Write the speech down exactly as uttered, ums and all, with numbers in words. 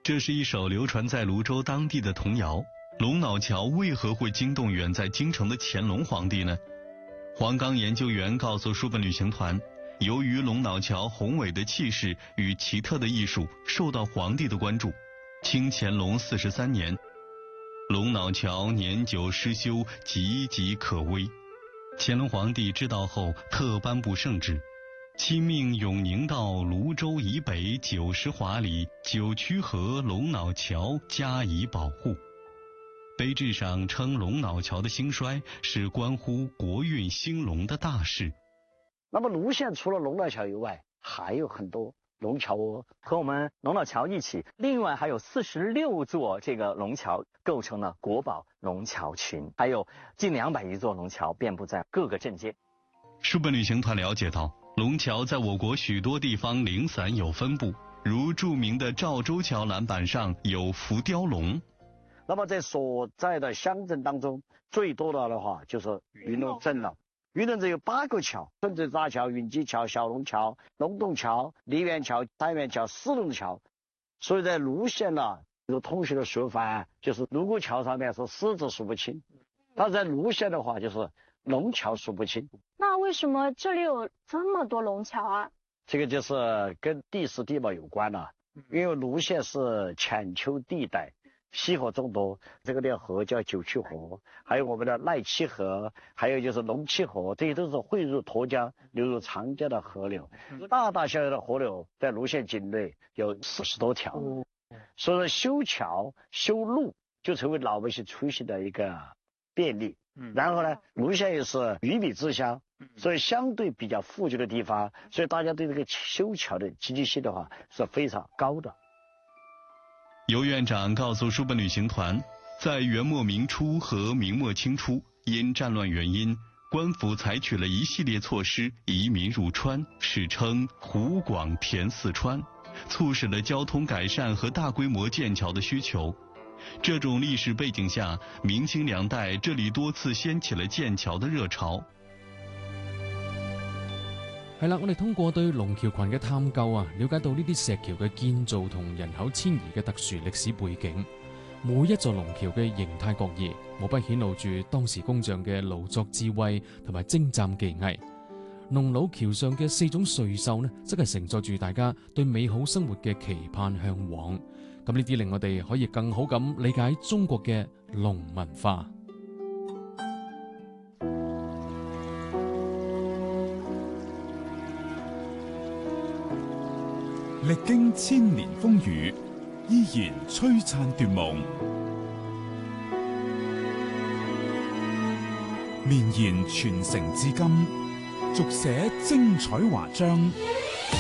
这是一首流传在泸州当地的童谣。龙脑桥为何会惊动远在京城的乾隆皇帝呢？黄冈研究员告诉书本旅行团，由于龙脑桥宏伟的气势与奇特的艺术受到皇帝的关注，清乾隆四十三年，龙脑桥年久失修，岌岌可危。乾隆皇帝知道后，特颁布圣旨，亲命永宁道泸州以北九十华里九曲河龙脑桥加以保护。碑志上称龙脑桥的兴衰是关乎国运兴隆的大事。 那么泸县除了龙脑桥以外，还有很多龙桥哦， 和我们龙脑桥一起，另外还有四十六座这个龙桥构成了国宝龙桥群，还有近两百余座龙桥遍布在各个镇街。 书本旅行团了解到，龙桥在我国许多地方零散有分布，如著名的赵州桥栏板上有浮雕龙。 那么在所在的乡镇当中，最多的的话就是云龙镇了。云龙镇有八个桥：顺泽大桥、云基桥、小龙桥、龙洞桥、梨园桥、三元桥、四龙桥。所以在泸县呢，有同学的说法就是泸沽桥上面是狮子数不清，但在泸县的话就是龙桥数不清。 那为什么这里有这么多龙桥啊？ 这个就是跟地势地貌有关了，因为泸县是浅丘地带，溪河众多，这个的河叫九曲河，还有我们的赖七河，还有就是龙七河，这些都是汇入沱江流入长江的河流。大大小小的河流在泸县境内有四十多条，所以说修桥修路就成为老百姓出行的一个便利。然后呢，泸县又是鱼米之乡，所以相对比较富足的地方，所以大家对这个修桥的积极性的话是非常高的。 尤院长告诉书本旅行团，在元末明初和明末清初，因战乱原因，官府采取了一系列措施移民入川，史称湖广填四川，促使了交通改善和大规模建桥的需求。这种历史背景下，明清两代这里多次掀起了建橋的熱潮。 係啦，我哋通過對龍橋群嘅探究啊，了解到呢啲石橋嘅建造同人口遷移嘅特殊歷史背景。每一座龍橋嘅形態各異，無不顯露住當時工匠嘅勞作智慧同埋精湛技藝。龍腦橋上嘅四種瑞獸呢，則係承載住大家對美好生活嘅期盼向往。咁呢啲令我哋可以更好咁理解中國嘅龍文化。 歷經千年風雨，依然璀璨奪夢，綿延傳承至今，續寫精彩華章。